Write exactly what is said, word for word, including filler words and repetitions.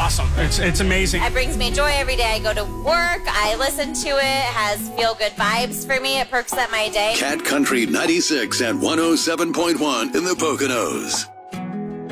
awesome. It's it's amazing. It brings me joy every day. I go to work. I listen to it. It has feel-good vibes for me. It perks up my day. Cat Country ninety-six and one oh seven point one in the Poconos.